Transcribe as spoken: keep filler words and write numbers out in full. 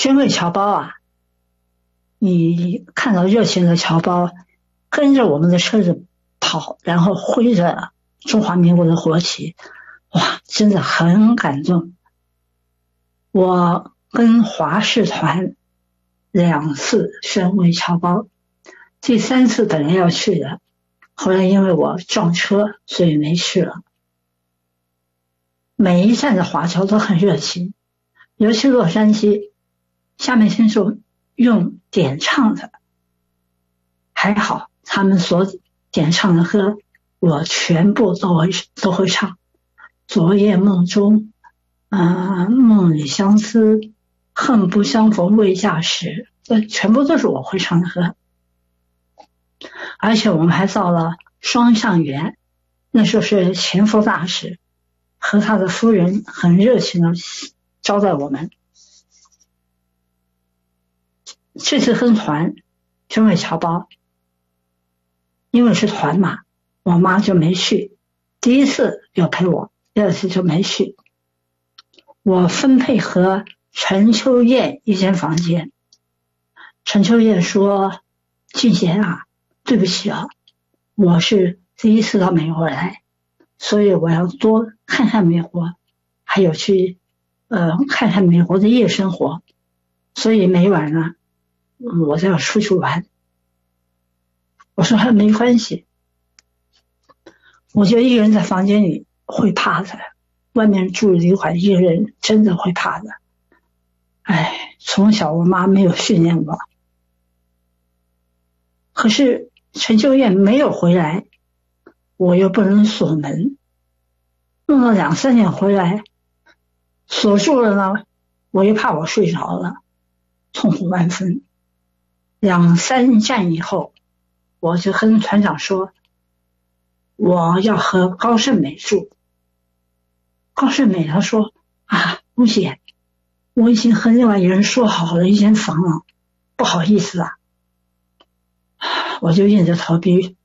宣慰侨胞啊，你看到热情的侨胞跟着我们的车子跑，然后挥着中华民国的国旗，哇，真的很感动。我跟华视团两次宣慰侨胞，第三次本来要去的，后来因为我撞车，所以没去了。每一站的华侨都很热情，尤其洛杉矶，下面听说用点唱的，还好他们所点唱的歌我全部都会都会唱，昨夜梦中啊、呃，梦里相思，恨不相逢未嫁时，这全部都是我会唱的歌。而且我们还造了双上园，那时候是前佛大使和他的夫人很热情的招待我们。这次跟团宣慰侨胞，因为是团嘛，我妈就没去。第一次有陪我，第二次就没去。我分配和陈秋燕一间房间。陈秋燕说：“俊贤啊，对不起啊，我是第一次到美国来，所以我要多看看美国，还有去呃看看美国的夜生活，所以每晚呢，我都要出去玩。”我说还没关系，我觉得一个人在房间里会怕的，外面住旅馆一个人真的会怕的。哎，从小我妈没有训练我。可是陈秋燕没有回来，我又不能锁门，弄了两三点回来，锁住了呢，我又怕我睡着了，痛苦万分。两三站以后，我就跟团长说，我要和高胜美住。高胜美他说啊，吴姐，我已经和另外一人说好了一间房了，不好意思啊。我就硬着头皮